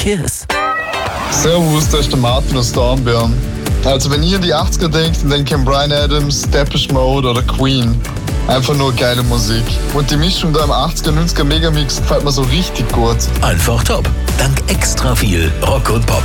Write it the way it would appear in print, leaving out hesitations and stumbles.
Cheers. Servus, da ist der Martin aus Dornbirn. Also wenn ihr an die 80er denkt, dann denkt ihr an Bryan Adams, Depeche Mode oder Queen. Einfach nur geile Musik. Und die Mischung da im 80er, 90er Megamix gefällt mir so richtig gut. Einfach top. Dank extra viel Rock und Pop.